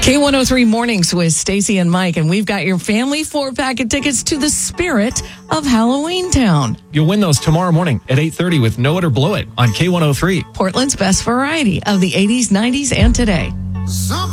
K103 Mornings with Stacy and Mike, and we've got your family 4-pack of tickets to the Spirit of Halloween Town. You'll win those tomorrow morning at 8:30 with Know It or Blow It on K103. Portland's best variety of the 80s, 90s, and today.